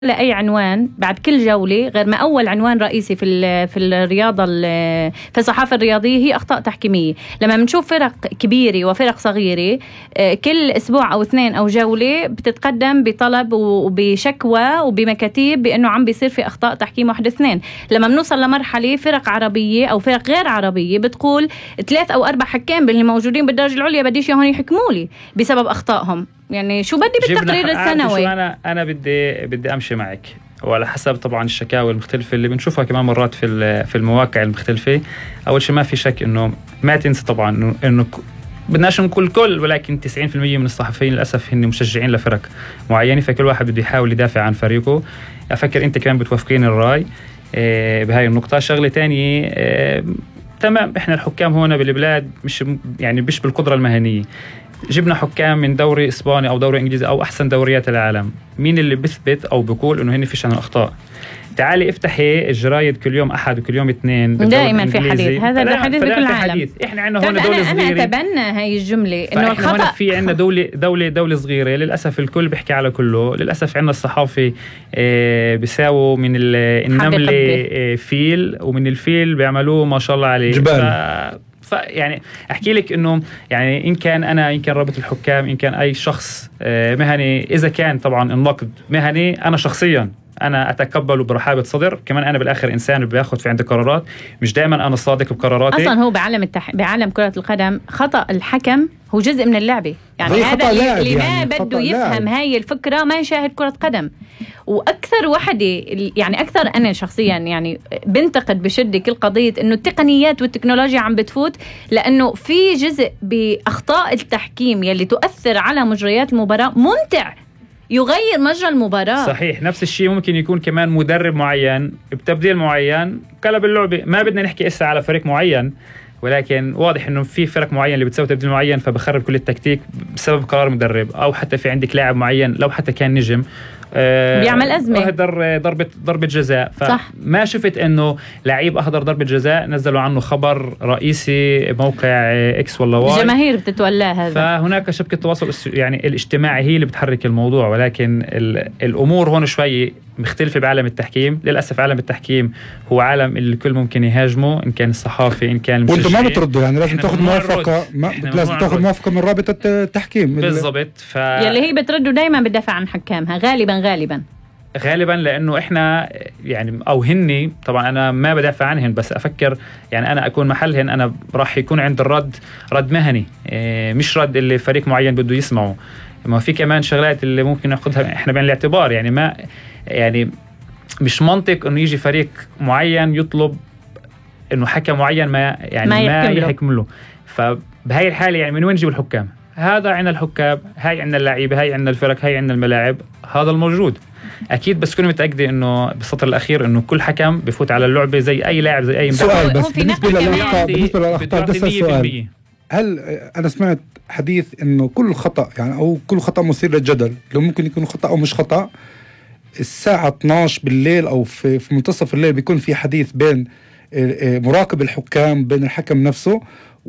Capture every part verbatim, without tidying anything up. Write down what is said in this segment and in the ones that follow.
لأي عنوان بعد كل جولة، غير ما أول عنوان رئيسي في في الرياضة في الصحافة الرياضية هي أخطاء تحكيمية. لما بنشوف فرق كبيرة وفرق صغيرة كل أسبوع أو اثنين أو جولة بتتقدم بطلب وبشكوى وبمكاتيب بأنه عم بيصير في أخطاء تحكيم واحد اثنين. لما بنوصل لمرحلة فرق عربية أو فرق غير عربية بتقول ثلاث أو أربع حكام اللي موجودين بالدرجة العليا بديش هون يحكموا لي بسبب أخطائهم. يعني شو بدي بالتقرير السنوي؟ أنا أنا بدي بدي أمشي معك وعلى حسب طبعا الشكاوى المختلفة اللي بنشوفها كمان مرات في في المواقع المختلفة. أول شيء ما في شك إنه ما تنسى طبعا إنه إنه بدناش نقول كل، ولكن تسعين بالمية من الصحفيين للأسف هن مشجعين لفرق معينة، فكل واحد بده يحاول يدافع عن فريقه. أفكر أنت كمان بتوافقين الرأي بهاي النقطة. شغلة تانية، تمام، إحنا الحكام هنا بالبلاد مش يعني مش بالقدرة المهنية. جبنا حكام من دوري إسباني أو دوري إنجليزي أو أحسن دوريات العالم، مين اللي بيثبت أو بيقول إنه هن فيش عن الأخطاء؟ تعالي افتحي الجرايد كل يوم أحد وكل يوم اثنين دائما في حديث، هذا الحديث بكل العالم. حديث. إحنا عندنا هون دولة صغيرة. أنا أتبنى هاي الجملة إنه الخطأ في عندنا دولة دولة دولة صغيرة للأسف الكل بيحكي على كله. للأسف عندنا الصحافة آه بيساووا من النملة آه فيل، ومن الفيل بيعملوه ما شاء الله عليه جبال. يعني أحكي لك إنه يعني إن كان أنا إن كان رابط الحكام إن كان أي شخص مهني، إذا كان طبعا النقد مهني أنا شخصيا أنا أتقبله برحابة صدر. كمان أنا بالآخر إنسان بياخد في عندي قرارات، مش دائما أنا صادق بقراراتي. أصلا هو بعالم التح... بعالم كرة القدم خطأ الحكم هو جزء من اللعبة. يعني هذا اللي ما يعني بده يفهم لاعب. هاي الفكرة ما يشاهد كرة قدم. وأكثر وحدة يعني أكثر أنا شخصيا يعني بنتقد بشدة كل قضية إنه التقنيات والتكنولوجيا عم بتفوت، لأنه في جزء بأخطاء التحكيم يلي تؤثر على مجريات المباراة ممتع يغير مجرى المباراة. صحيح. نفس الشيء ممكن يكون كمان مدرب معين بتبديل معين قلب اللعبة. ما بدنا نحكي إسا على فريق معين، ولكن واضح إنه في فرق معين اللي بتسوي تبديل معين فبخرب كل التكتيك بسبب قرار مدرب. أو حتى في عندك لاعب معين لو حتى كان نجم أه بيعمل أزمة، أهدر ضربة ضربة جزاء. فما شفت إنه لعيب أهدر ضربة جزاء نزلوا عنه خبر رئيسي موقع إكس ولا واي، الجماهير بتتولاه هذا. فهناك شبكة تواصل يعني الاجتماعي هي اللي بتحرك الموضوع. ولكن الأمور هون شوي مختلفة بعالم التحكيم. للأسف عالم التحكيم هو عالم اللي الكل ممكن يهاجمه، إن كان الصحافي إن كان المشجعين. وانتم ما بتردوا يعني لازم تاخذ موافقة، لازم تاخذ موافقة من رابطة التحكيم بالضبط. ف... يلي هي بتردوا دايما بتدافع عن حكامها غالبا غالبا غالبا لأنه إحنا يعني أو هني طبعا أنا ما بدافع عنهن، بس أفكر يعني أنا أكون محلهن أنا راح يكون عند الرد رد مهني، مش رد اللي فريق معين بده يسمعه. ما في كمان شغلات اللي ممكن ناخذها إحنا بين الاعتبار. يعني ما يعني مش منطق إنه يجي فريق معين يطلب إنه حكم معين ما يعني ما, ما يحكم له. فبهاي الحالة يعني من وين نجيب الحكام؟ هذا عنا الحكام، هاي عنا اللعيبة، هاي عنا الفرق، هاي عنا الملاعب، هذا الموجود أكيد. بس كوني متأكدة إنه بالسطر الأخير إنه كل حكم بفوت على اللعبة زي أي لاعب زي أي مدرب. سؤال بس بالنسبة للأخطاء بالنسبة للأخطاء ده سؤال. هل أنا سمعت حديث إنه كل خطأ يعني أو كل خطأ مثير للجدل، لو ممكن يكون خطأ أو مش خطأ، الساعة اثني عشر بالليل أو في في منتصف الليل بيكون في حديث بين مراقب الحكام بين الحكم نفسه،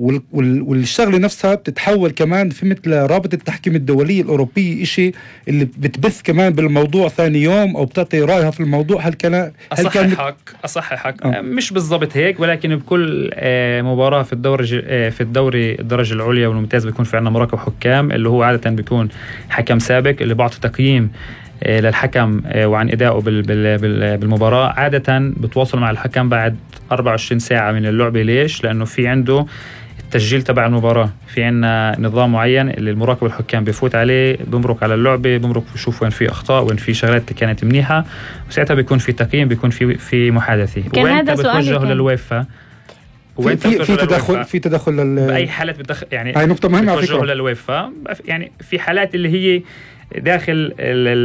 والشغله نفسها بتتحول كمان في مثل رابطة التحكيم الدولية الأوروبية إشي اللي بتبث كمان بالموضوع ثاني يوم أو بتعطي رأيها في الموضوع. هل كان أصححك أصححك آه. مش بالضبط هيك، ولكن بكل مباراة في الدوري في الدوري الدرجة العليا والممتاز بيكون في عنا مراقب حكام اللي هو عادة بيكون حكم سابق اللي بعطي تقييم للحكم وعن أدائه بالمباراة. عادة بتواصل مع الحكم بعد أربعة وعشرين ساعة من اللعبة. ليش؟ لأنه في عنده التسجيل تبع المباراة، في عنا نظام معين اللي المراقب الحكام بيفوت عليه، بمرق على اللعبة، بمرق بيشوف وين في أخطاء وين في شغلات كانت منيحة، وساعتها بيكون في تقييم، بيكون في في محادثة. وين بتوجه للويفا في في, في تدخل في تدخل لل... بأي حالة بتدخل يعني هاي نقطة مهمة على فكرة. للويفا يعني في حالات اللي هي داخل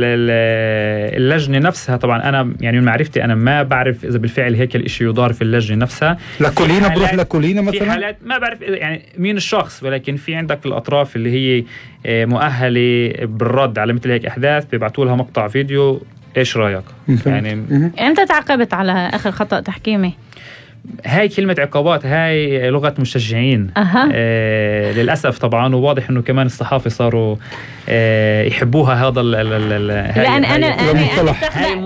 اللجنة نفسها. طبعا أنا يعني من معرفتي أنا ما بعرف إذا بالفعل هيك الإشي يدار في اللجنة نفسها. لكولينا بروح لكولينا مثلا في حالات ما بعرف يعني مين الشخص، ولكن في عندك الأطراف اللي هي مؤهلة بالرد على مثل هيك أحداث بيبعتوا لها مقطع فيديو. إيش رأيك؟ يعني أنت تعاقبت على آخر خطأ تحكيمي؟ هاي كلمة عقابات، هاي لغة مشجعين. أه. آه للأسف طبعا، وواضح إنه كمان الصحافة صاروا آه يحبوها. هذا ال ال ال لأن أنا أنا, أنا